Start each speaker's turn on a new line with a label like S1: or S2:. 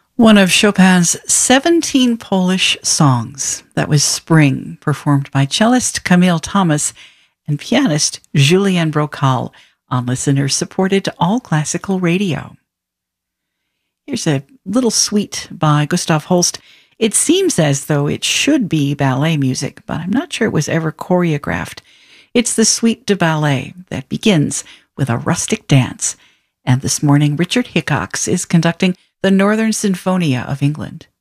S1: One of Chopin's 17 Polish songs. That was Spring, performed by cellist Camille Thomas and pianist Julien Brocal on listener-supported all-classical radio. Here's a little suite by Gustav Holst. It seems as though it should be ballet music, but I'm not sure it was ever choreographed. It's the Suite de Ballet that begins with a rustic dance. And this morning, Richard Hickox is conducting the Northern Sinfonia of England.